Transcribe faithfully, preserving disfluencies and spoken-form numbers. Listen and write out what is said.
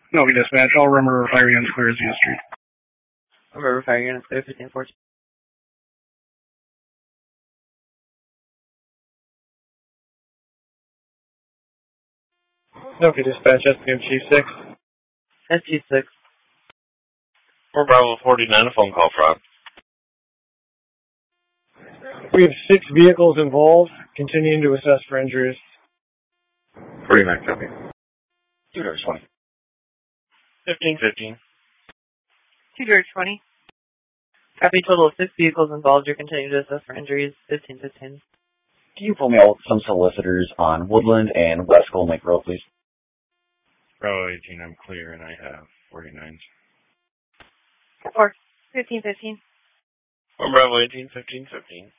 No, we dispatch. All River Fire Units clear Zia Street. River Fire Units clear fifteen fourteen. Okay, dispatch, S P M Chief six. S G six. four Bravo forty-nine, a phone call fraud. We have six vehicles involved, continuing to assess for injuries. forty-nine, copy. two George twenty. fifteen fifteen. two George twenty. Copy, total of six vehicles involved. You're continuing to assess for injuries. fifteen fifteen. Can you pull me out some solicitors on Woodland and West Golden Lake Road, please? Bravo eighteen, I'm clear, and I have forty-nines. Four. fifteen fifteen. four Bravo eighteen, fifteen fifteen.